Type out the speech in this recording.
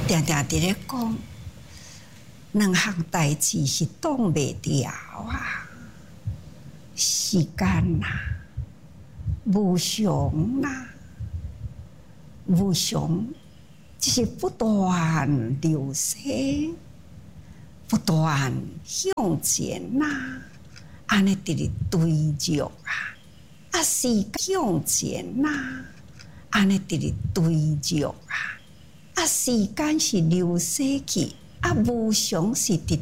常常伫咧讲，两项代志是挡袂掉啊，时间呐，无常呐，无常就是不断流逝，不断向前呐，安尼直直追逐啊，时间向前呐，安尼直直追逐啊，时间是流逝去，无常是直